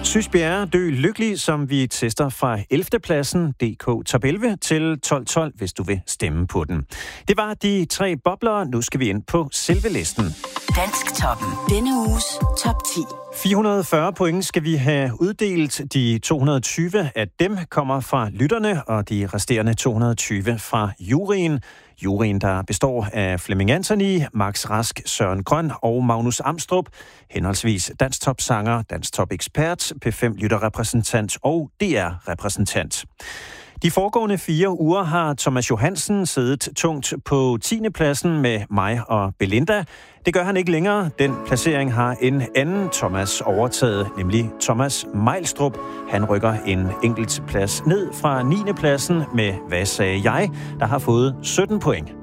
Sys Bjerre, Dø Lykkelig, som vi tester fra 11. pladsen, DK Top 11 til 12-12, hvis du vil stemme på den. Det var de 3 bobler. Nu skal vi ind på selve listen. Dansktoppen. Denne uges top 10. 440 point skal vi have uddelt. De 220 af dem kommer fra lytterne, og de resterende 220 fra juryen. Juryen, der består af Flemming Anthony, Max Rask, Søren Grøn og Magnus Amstrup, henholdsvis Dansktop-sanger, Dansktop-ekspert, P5-lytterrepræsentant og DR-repræsentant. De foregående 4 uger har Thomas Johansen siddet tungt på 10. pladsen med mig og Belinda. Det gør han ikke længere. Den placering har en anden Thomas overtaget, nemlig Thomas Mejlstrup. Han rykker en enkelt plads ned fra 9. pladsen med Hvad sagde jeg?, der har fået 17 point.